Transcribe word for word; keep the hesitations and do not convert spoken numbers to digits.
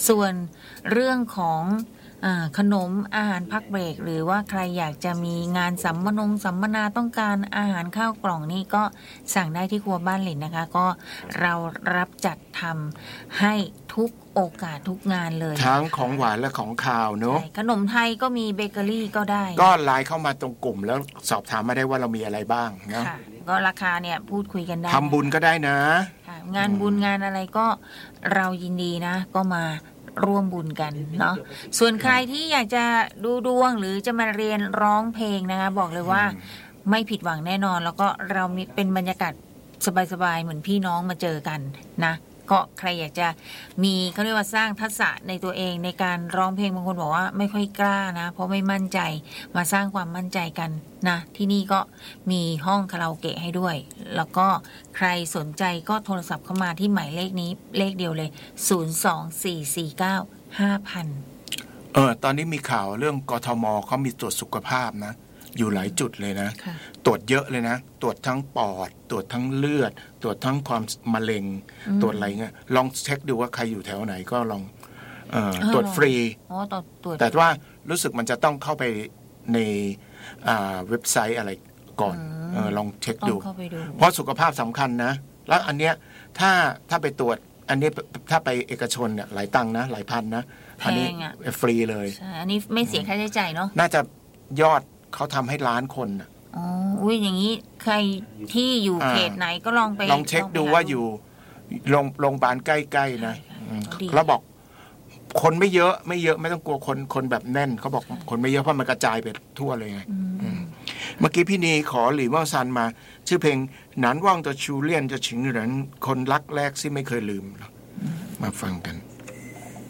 ส่วนเรื่องของขนมอาหารพักเบรกหรือว่าใครอยากจะมีงานสัมมนงสัมมนาต้องการอาหารข้าวกล่องนี่ก็สั่งได้ที่ครัวบ้านหลินนะคะก็เรารับจัดทำให้ทุกโอกาสทุกงานเลยทั้งของหวานและของคาวเนอะขนมไทยก็มีเบเกอรี่ก็ได้ก็ไลน์เข้ามาตรงกลุ่มแล้วสอบถามมาได้ว่าเรามีอะไรบ้างนะก็ราคาเนี่ยพูดคุยกันได้ทำบุญก็ได้นะงานบุญงานอะไรก็เรายินดีนะก็มาร่วมบุญกันเนาะส่วนใครที่อยากจะดูดวงหรือจะมาเรียนร้องเพลงนะคะบอกเลยว่าไม่ผิดหวังแน่นอนแล้วก็เรามีเป็นบรรยากาศสบายๆเหมือนพี่น้องมาเจอกันนะก็ใครอยากจะมีเขาเรียกว่าสร้างทักษะในตัวเองในการร้องเพลงบางคนบอกว่าไม่ค่อยกล้านะเพราะไม่มั่นใจมาสร้างความมั่นใจกันนะที่นี่ก็มีห้องคาราโอเกะให้ด้วยแล้วก็ใครสนใจก็โทรศัพท์เข้ามาที่หมายเลขนี้เลขเดียวเลยศูนย์ สอง สี่ สี่ เก้า ห้า ศูนย์ ศูนย์เออตอนนี้มีข่าวเรื่องกทมเขามีตรวจสุขภาพนะอยู่หลายจุดเลยนะตรวจเยอะเลยนะตรวจทั้งปอดตรวจทั้งเลือดตรวจทั้งความมะเร็งตรวจอะไรเงี้ยลองเช็คดูว่าใครอยู่แถวไหนก็ลองเอ่อตรวจฟรีแต่ว่ารู้สึกมันจะต้องเข้าไปในเว็บไซต์อะไรก่อนเออลองเช็คดูเพราะสุขภาพสำคัญนะแล้วอันเนี้ยถ้าถ้าไปตรวจอันนี้ถ้าไปเอกชนเนี่ยหลายตังค์นะหลายพันนะอันนี้ฟรีเลยใช่อันนี้ไม่เสียค่าใช้จ่ายเนาะน่าจะยอดเขาทำให้ล้านคนอ่ะอ๋ออุ้ยอย่างนี้ใครที่อยู่เขตไหนก็ลองไปลองเช็คดูว่าอยู่โรงโรงพยาบาลใกล้ๆนะแล้วบอกคนไม่เยอะไม่เยอะไม่ต้องกลัวคนคนแบบแน่นเขาบอกคนไม่เยอะเพราะมันกระจายไปทั่วเลยไงเมื่อกี้พี่นีขอหลี่เมาซันมาชื่อเพลงหนานว่างจะชูเลี่ยนจะฉิงเหรินคนรักแรกที่ไม่เคยลืมมาฟังกัน